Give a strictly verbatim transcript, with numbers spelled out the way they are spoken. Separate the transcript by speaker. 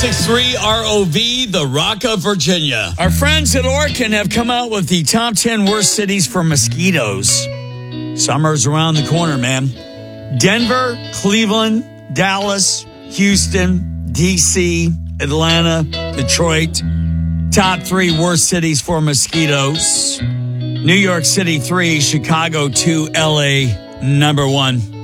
Speaker 1: six three R O V, the Rock of Virginia.
Speaker 2: Our friends at Orkin have come out with the top ten worst cities for mosquitoes. Summer's around the corner, man. Denver, Cleveland, Dallas, Houston, D C, Atlanta, Detroit. Top three worst cities for mosquitoes. New York City, three. Chicago, two. L A, number one.